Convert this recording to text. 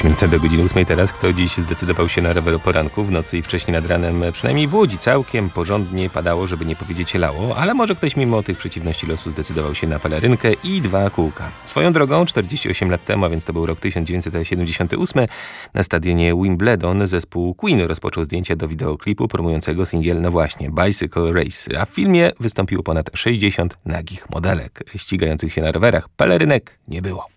minuty do godziny 8 teraz. Kto dziś zdecydował się na rower o poranku, w nocy i wcześniej nad ranem? Przynajmniej w Łodzi całkiem porządnie padało, żeby nie powiedzieć lało, ale może ktoś mimo tych przeciwności losu zdecydował się na pelerynkę i 2 kółka. Swoją drogą 48 lat temu, a więc to był rok 1978, na stadionie Wimbledon zespół Queen rozpoczął zdjęcia do wideoklipu promującego singiel, no właśnie, Bicycle Race, a w filmie wystąpiło ponad 60 nagich modelek ścigających się na rowerach. Pelerynek nie było.